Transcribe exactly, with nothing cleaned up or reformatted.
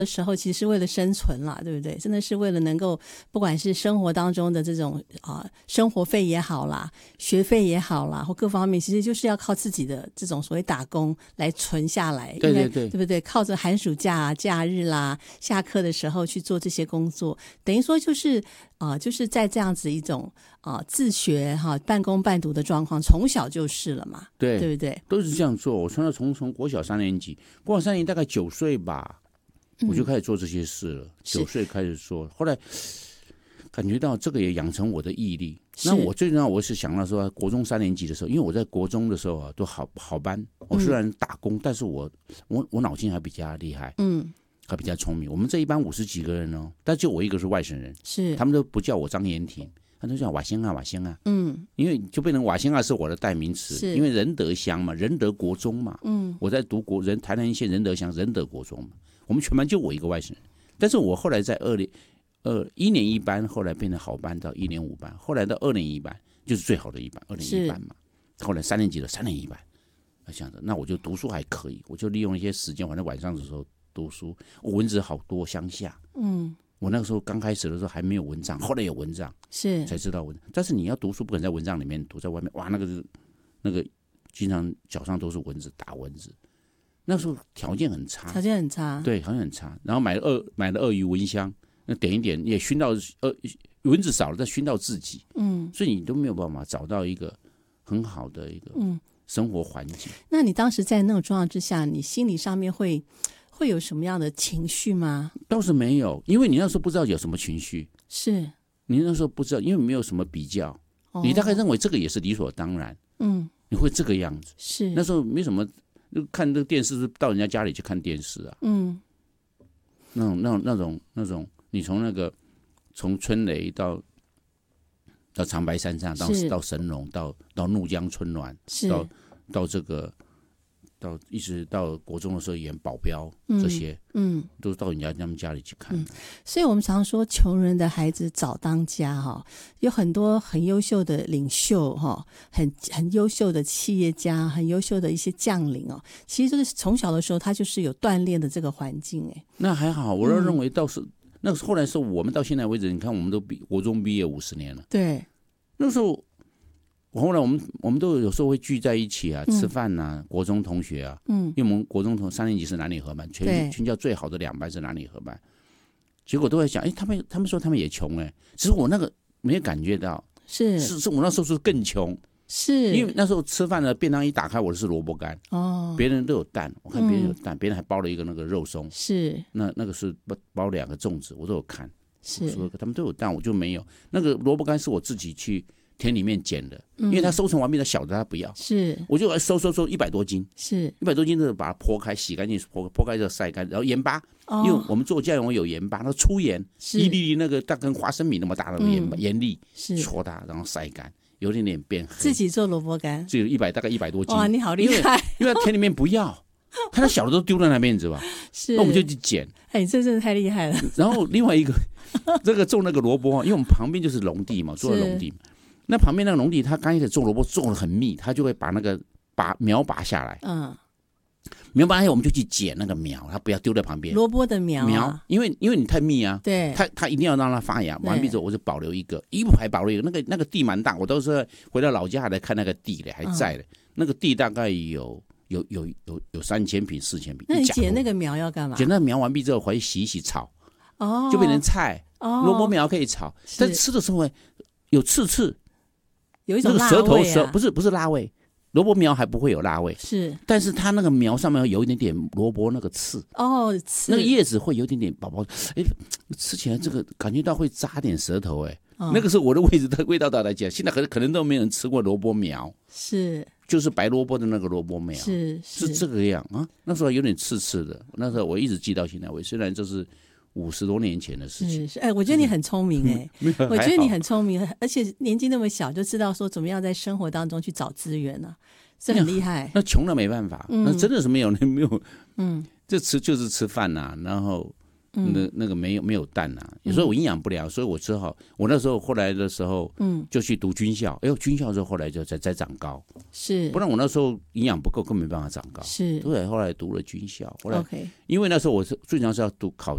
的时候其实是为了生存啦，对不对？真的是为了能够不管是生活当中的这种啊、呃、生活费也好啦，学费也好啦，或各方面，其实就是要靠自己的这种所谓打工来存下来。 对对对， 对不对？靠着寒暑假啊、假日啦、下课的时候去做这些工作，等于说就是啊、呃，就是在这样子一种啊、呃、自学哈、半工半读的状况，从小就是了嘛， 对对不对？ 都是这样做。我从从从国小三年级，国小三年级大概九岁吧。我就开始做这些事了，九、嗯、岁开始做，后来感觉到这个也养成我的毅力。那我最重要，我是想到说，国中三年级的时候，因为我在国中的时候啊，都好好班。我虽然打工，嗯、但是我我我脑筋还比较厉害，嗯，还比较聪明。我们这一班五十几个人哦，但就我一个是外省人，是他们都不叫我张延廷，他都叫瓦仙啊瓦仙啊，嗯，因为就变成瓦仙啊是我的代名词，因为仁德乡嘛，仁德国中嘛，嗯，我在读国人台南县仁德乡仁德国中嘛。我们全班就我一个外省人，但是我后来在二年呃一年一班，后来变成好班到一年五班，后来到二年一班就是最好的一班，二年一班嘛。后来三年级的三年一班，我想着那我就读书还可以，我就利用一些时间，反正晚上的时候读书。我蚊子好多，乡下，嗯，我那个时候刚开始的时候还没有蚊帐，后来有蚊帐，是才知道蚊。但是你要读书，不可能在蚊帐里面读，在外面哇，那个那个经常脚上都是蚊子，打蚊子。那时候条件很差， 条件很差， 对，条件很差。然后买了鳄买了鳄鱼蚊香，那点一点也熏到呃蚊子少了，再熏到自己，嗯，所以你都没有办法找到一个很好的一个生活环境。嗯、 那你当时在那种状况之下，你心理上面会会有什么样的情绪吗？ 倒是没有，因为你那时候不知道有什么情绪， 是你那时候不知道，因为没有什么比较，哦、你大概认为这个也是理所当然，嗯，你会这个样子，是那时候没什么。就看这个电视，是到人家家里去看电视啊。嗯，那种、那种、那种、那种，你从那个从春雷到到长白山上，到到神农，到到怒江春暖，到到这个到一直到国中的时候演保镖、嗯、这些，嗯，都是到人家他们家里去看、嗯。 所以我们常说穷人的孩子早当家哈，有很多很优秀的领袖哈，很很优秀的企业家，很优秀的一些将领哦。其实就是从小的时候他就是有锻炼的这个环境哎。 那还好，我认为倒是、嗯、那后来是我们到现在为止，你看我们都毕国中毕业五十年了，对，那时候。后来我们我们都有时候会聚在一起啊，吃饭呐、啊，国中同学啊，嗯，因为我们国中同三年级是男女合班，全全校最好的两班是男女合班，结果都在想，哎，他们他们说他们也穷哎、欸，只是我那个没有感觉到，是是是我那时候是更穷，是因为那时候吃饭的便当一打开，我的是萝卜干哦，别人都有蛋，我看别人有蛋，别、嗯、人还包了一个那个肉松，是那那个是包包两个粽子，我都有看，是说他们都有蛋，我就没有，那个萝卜干是我自己去。田里面捡的，因为它收成完毕的小的他不要，是我就收收收一百多斤，是一百多斤的把它剖开洗干净，剖剖开之后晒干，然后盐巴，哦、因为我们做酱油有盐巴，那粗盐一粒粒那个大跟花生米那么大的盐巴、嗯、盐粒，是搓它然后晒干，有点点变黑。 自己做萝卜干， 只有一百大概一百多斤， 哇，你好厉害！ 因为田里面不要，它的小的都丢在那边，你知道吧？是，那我们就去捡。 哎，这真的太厉害了。 然后另外一个，这个种那个萝卜，因为我们旁边就是农地嘛，做了农地嘛。那旁边那个农地，他刚开始种萝卜种得很密，他就会把那个拔苗拔下来。嗯，苗拔下来我们就去捡那个苗，他不要丢在旁边。 萝卜的苗、啊， 苗，因为因为你太密啊，对，他他一定要让它发芽。完毕之后，我就保留一个，一排保留一个。那个那个地蛮大，我都是回到老家还来看那个地嘞，还在的。嗯、那个地大概有有有有有三千坪、四千坪。 那你捡那个苗要干嘛？ 捡那个苗完毕之后，回去洗一洗炒，哦，就变成菜。哦，萝卜苗可以炒，但吃的时候有刺刺。 有一种辣味、啊、 那个舌头舌不是不是辣味，萝卜苗还不会有辣味， 是， 但是它那个苗上面有一点点萝卜那个刺哦，刺那个叶子会有一点点薄薄，哎，吃起来这个感觉到会扎点舌头哎、哦，那个是我的味道的味道到来讲，现在可能可能都没有人吃过萝卜苗，是，就是白萝卜的那个萝卜苗，是 是, 是这个样啊，那时候有点刺刺的，那时候我一直记到现在，我虽然就是。五十多年前的事情， 是是，哎，我觉得你很聪明哎、欸，我觉得你很聪明，而且年纪那么小就知道说怎么样在生活当中去找资源呢、啊，这很厉害。 那穷了没办法，嗯、那真的是没有没有，嗯，这吃就是吃饭呐、啊，然后那那个没有没有蛋呐、啊，有时候我营养不良，所以我只好我那时候后来的时候，嗯，就去读军校，哎呦，军校之后后来就才才长高，是，不然我那时候营养不够，根本没办法长高，是，对，后来读了军校，后来 okay. 因为那时候我是最常是要读考。